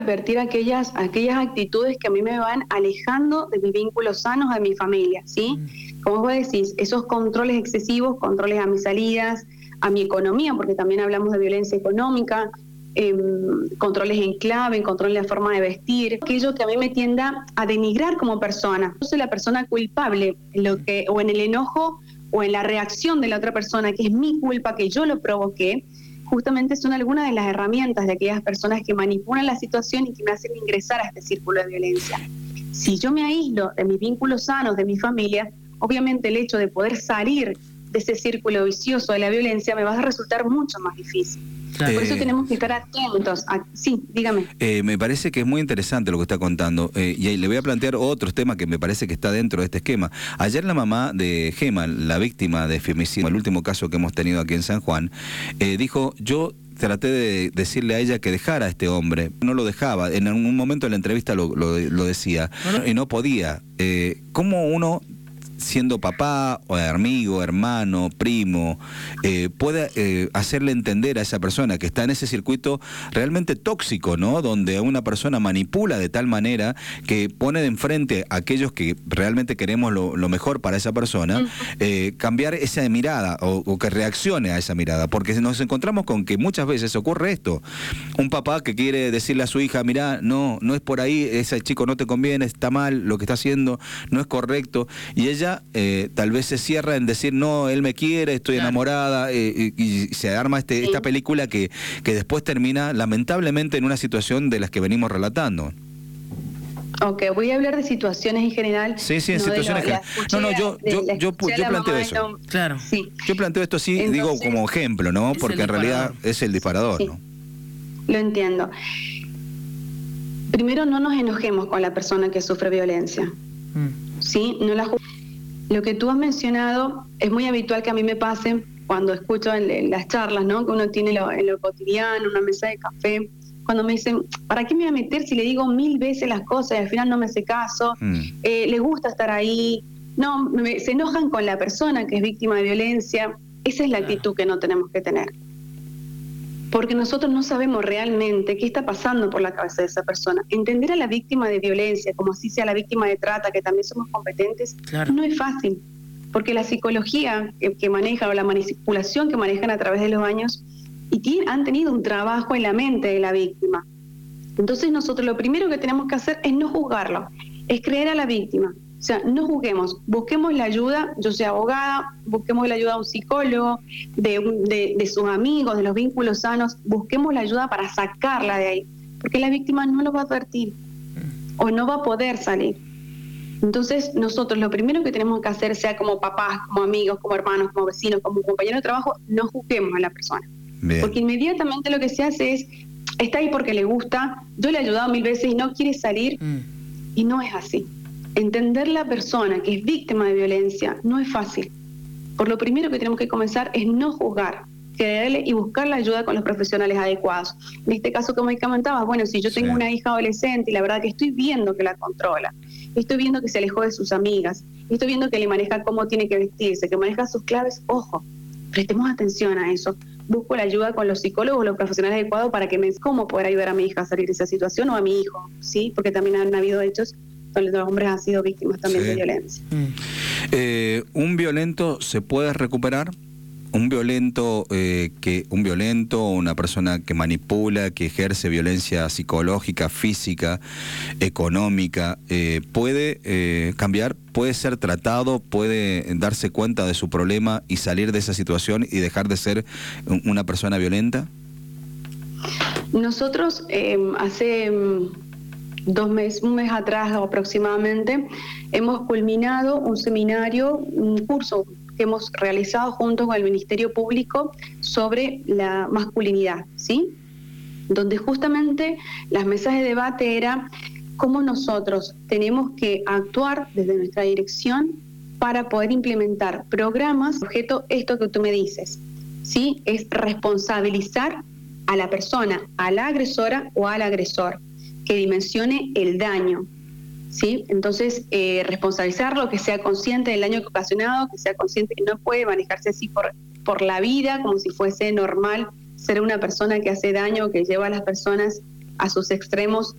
advertir aquellas actitudes que a mí me van alejando de mis vínculos sanos, de mi familia, ¿sí? Como vos decís, esos controles excesivos, controles a mis salidas, a mi economía, porque también hablamos de violencia económica, controles en clave, control en la forma de vestir, aquello que a mí me tienda a denigrar como persona. Yo soy la persona culpable o en el enojo o en la reacción de la otra persona, que es mi culpa, que yo lo provoqué. Justamente son algunas de las herramientas de aquellas personas que manipulan la situación y que me hacen ingresar a este círculo de violencia. Si yo me aíslo de mis vínculos sanos, de mi familia, obviamente el hecho de poder salir de ese círculo vicioso de la violencia me va a resultar mucho más difícil. Por eso tenemos que estar atentos. Sí, dígame. Me parece que es muy interesante lo que está contando, y ahí le voy a plantear otros temas que me parece que está dentro de este esquema. Ayer la mamá de Gema, la víctima de femicidio, el último caso que hemos tenido aquí en San Juan, dijo: yo traté de decirle a ella que dejara a este hombre, no lo dejaba, en un momento de la entrevista lo decía, y no podía. ¿Cómo uno, siendo papá o amigo, hermano, primo, puede hacerle entender a esa persona que está en ese circuito realmente tóxico, ¿no? Donde una persona manipula de tal manera que pone de enfrente a aquellos que realmente queremos lo mejor para esa persona, cambiar esa mirada o que reaccione a esa mirada, porque nos encontramos con que muchas veces ocurre esto: un papá que quiere decirle a su hija: mirá, no es por ahí, ese chico no te conviene, está mal lo que está haciendo, no es correcto, y ella tal vez se cierra en decir: no, él me quiere, estoy enamorada, y se arma esta película que después termina lamentablemente en una situación de las que venimos relatando. Ok, voy a hablar de situaciones en general. Sí, en situaciones generales. Yo planteo eso. Claro. Sí. Yo planteo esto así, entonces, digo como ejemplo, ¿no? Porque en realidad es el disparador, sí, ¿no? Lo entiendo. Primero, no nos enojemos con la persona que sufre violencia. ¿Sí? No la Lo que tú has mencionado es muy habitual que a mí me pase cuando escucho en las charlas, ¿no? Que uno tiene en lo cotidiano, una mesa de café, cuando me dicen: ¿para qué me voy a meter si le digo 1000 veces las cosas y al final no me hace caso? Le gusta estar ahí. No, se enojan con la persona que es víctima de violencia. Esa es la actitud que no tenemos que tener. Porque nosotros no sabemos realmente qué está pasando por la cabeza de esa persona. Entender a la víctima de violencia, como si sea la víctima de trata, que también somos competentes, no es fácil. Porque la psicología que manejan, o la manipulación que manejan a través de los años, han tenido un trabajo en la mente de la víctima. Entonces nosotros lo primero que tenemos que hacer es no juzgarlo, es creer a la víctima. O sea, no juzguemos, busquemos la ayuda. Yo soy abogada, busquemos la ayuda de un psicólogo, de sus amigos, de los vínculos sanos. Busquemos la ayuda para sacarla de ahí, porque la víctima no lo va a advertir o no va a poder salir. Entonces nosotros lo primero que tenemos que hacer, sea como papás, como amigos, como hermanos, como vecinos, como compañeros de trabajo, no juzguemos a la persona. Bien. Porque inmediatamente lo que se hace es: está ahí porque le gusta, yo le he ayudado 1000 veces y no quiere salir. Y no es así. Entender la persona que es víctima de violencia no es fácil. Por lo primero que tenemos que comenzar es no juzgar, creerle y buscar la ayuda con los profesionales adecuados. En este caso, como comentabas, bueno, si yo tengo una hija adolescente y la verdad que estoy viendo que la controla, estoy viendo que se alejó de sus amigas, estoy viendo que le maneja cómo tiene que vestirse, que maneja sus claves, ojo, prestemos atención a eso. Busco la ayuda con los psicólogos, los profesionales adecuados para que me cómo poder ayudar a mi hija a salir de esa situación, o a mi hijo, ¿sí? Porque también han habido hechos donde los hombres han sido víctimas también de violencia. ¿Un violento se puede recuperar? ¿Un violento, una persona que manipula, que ejerce violencia psicológica, física, económica, puede cambiar, puede ser tratado, puede darse cuenta de su problema y salir de esa situación y dejar de ser una persona violenta? Nosotros hace un mes atrás aproximadamente, hemos culminado un seminario, un curso que hemos realizado junto con el Ministerio Público sobre la masculinidad, ¿sí? Donde justamente las mesas de debate era cómo nosotros tenemos que actuar desde nuestra dirección para poder implementar programas, objeto esto que tú me dices, ¿sí? Es responsabilizar a la persona, a la agresora o al agresor, que dimensione el daño, ¿sí? Entonces, responsabilizarlo, que sea consciente del daño que ha ocasionado, que sea consciente que no puede manejarse así por la vida, como si fuese normal ser una persona que hace daño, que lleva a las personas a sus extremos